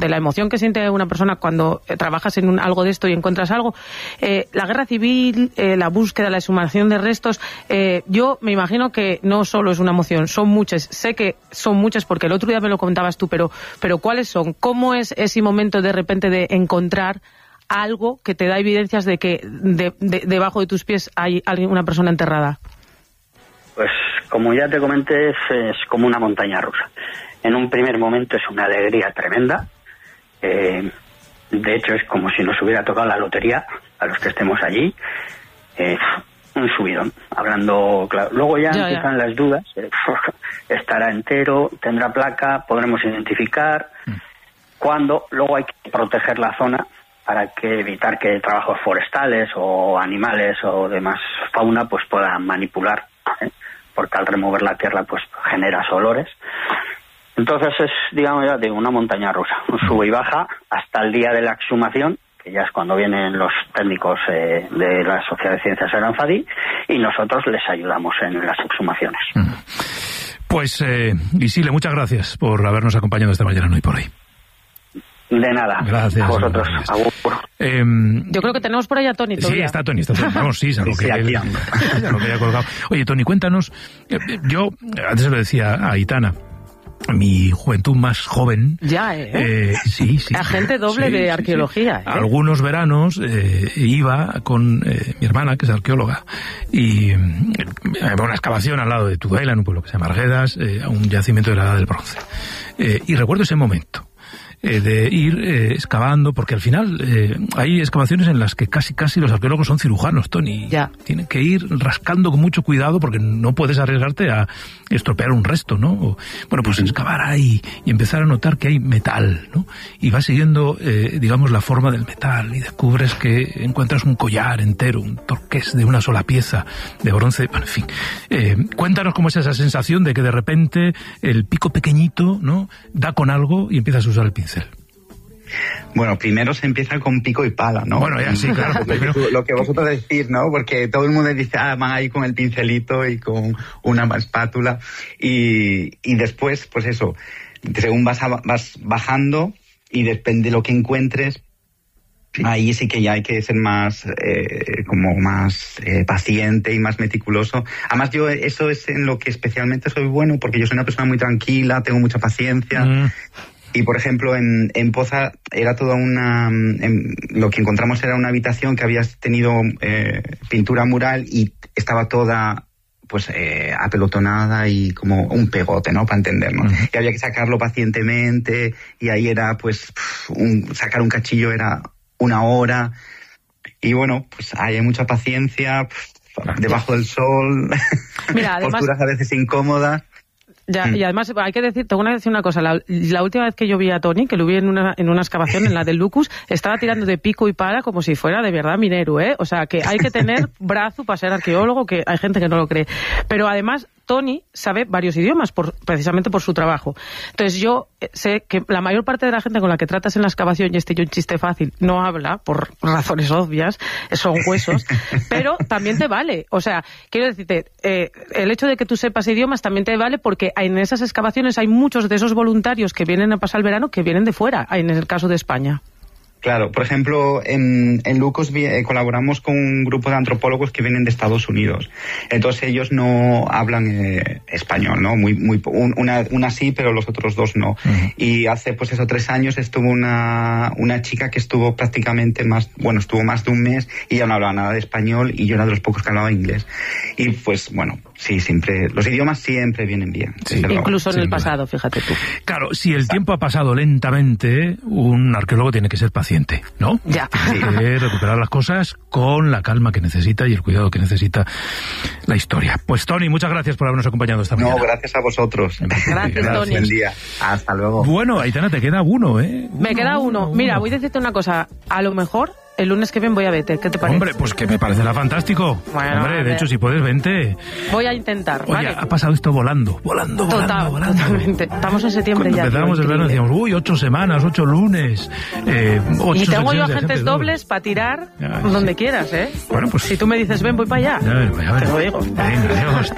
de la emoción que siente una persona cuando trabajas en algo de esto y encuentras algo. La guerra civil, la búsqueda, la exhumación de restos, yo me imagino que no solo es una emoción, son muchas. Sé que son muchas porque el otro día me lo comentabas tú, pero ¿cuáles son? ¿Cómo es ese momento de repente de encontrar algo que te da evidencias de que debajo de tus pies hay una persona enterrada? Pues como ya te comenté, es como una montaña rusa. En un primer momento es una alegría tremenda. De hecho es como si nos hubiera tocado la lotería a los que estemos allí. Un subidón, hablando claro. Luego ya empiezan las dudas. Estará entero, tendrá placa, podremos identificar. Cuando luego hay que proteger la zona para evitar que trabajos forestales o animales o demás fauna pues puedan manipular, porque al remover la tierra pues generas olores. Entonces es, digamos, ya de una montaña rusa, un sube y baja hasta el día de la exhumación, que ya es cuando vienen los técnicos de la Sociedad de Ciencias Aranzadi, y nosotros les ayudamos en las exhumaciones. Pues, Isile, muchas gracias por habernos acompañado esta mañana en Hoy por Hoy. De nada. Gracias. A vosotros. Yo creo que tenemos por ahí a Tony todavía. Sí, está Tony. Vamos, sí, salvo que él, ya lo que haya colgado. Oye, Tony, cuéntanos. Yo, antes se lo decía a Aitana, mi juventud más joven. Ya, sí. Agente doble de arqueología. Algunos veranos iba con mi hermana, que es arqueóloga, y había una excavación al lado de Tudela, en un pueblo que se llama Arguedas, a un yacimiento de la Edad del Bronce. Y recuerdo ese momento de ir excavando, porque al final hay excavaciones en las que casi los arqueólogos son cirujanos, Tony. Ya. Tienen que ir rascando con mucho cuidado porque no puedes arriesgarte a estropear un resto, ¿no? Bueno, pues excavar ahí y empezar a notar que hay metal, ¿no? Y vas siguiendo, digamos, la forma del metal y descubres que encuentras un collar entero, un torqués de una sola pieza de bronce, bueno, en fin. Cuéntanos cómo es esa sensación de que de repente el pico pequeñito, ¿no?, da con algo y empiezas a usar el pincel. Bueno, primero se empieza con pico y pala, ¿no? Bueno, ya sí, claro. Lo que vosotros decís, ¿no? Porque todo el mundo dice, van ahí con el pincelito y con una espátula. Y después, pues eso, según vas bajando y depende de lo que encuentres, ahí sí que ya hay que ser más paciente y más meticuloso. Además yo eso es en lo que especialmente soy bueno, porque yo soy una persona muy tranquila, tengo mucha paciencia. Y, por ejemplo, en Poza era toda lo que encontramos era una habitación que había tenido pintura mural y estaba toda pues apelotonada y como un pegote, ¿no?, para entendernos. Y había que sacarlo pacientemente y ahí era, pues, sacar un cachillo era 1 hora. Y, bueno, pues ahí hay mucha paciencia, debajo del sol, mira, además, posturas a veces incómodas. Ya, y además hay que decir, tengo que decir una cosa, la última vez que yo vi a Tony, que lo vi en una excavación, en la del Lucus, estaba tirando de pico y pala como si fuera de verdad minero, O sea, que hay que tener brazo para ser arqueólogo, que hay gente que no lo cree. Pero además, Tony sabe varios idiomas, precisamente por su trabajo. Entonces yo sé que la mayor parte de la gente con la que tratas en la excavación, y un chiste fácil, no habla, por razones obvias, son huesos, pero también te vale. O sea, quiero decirte, el hecho de que tú sepas idiomas también te vale porque en esas excavaciones hay muchos de esos voluntarios que vienen a pasar el verano que vienen de fuera, en el caso de España. Claro, por ejemplo, en Lucus colaboramos con un grupo de antropólogos que vienen de Estados Unidos. Entonces ellos no hablan español, ¿no? Una sí, pero los otros 2 no. Y hace, pues eso, 3 años estuvo una chica que estuvo prácticamente estuvo más de un mes y ya no hablaba nada de español y yo era de los pocos que hablaba inglés. Y pues, bueno, sí, siempre, los idiomas siempre vienen bien. Sí. Incluso en el pasado, fíjate tú. Claro, si el tiempo ha pasado lentamente, un arqueólogo tiene que ser paciente, ¿no? Ya. Tiene que recuperar las cosas con la calma que necesita y el cuidado que necesita la historia. Pues, Tony, muchas gracias por habernos acompañado esta mañana. No, gracias a vosotros. Gracias, Tony. Buen día. Hasta luego. Bueno, Aitana, te queda uno, Me queda uno. Mira, voy a decirte una cosa. A lo mejor el lunes que viene voy a verte. ¿Qué te parece? Hombre, pues que me parecerá fantástico. Bueno, hombre, de hecho, si puedes, vente. Voy a intentar, Oye, ¿vale? Ha pasado esto volando. Totalmente. Estamos en septiembre. Cuando ya. Empezamos el verano decíamos, 8 semanas, 8 lunes, 8 y tengo yo agentes dobles para tirar donde quieras, Bueno, pues si tú me dices, ven, voy para allá. Ya, te lo digo. Venga, adiós.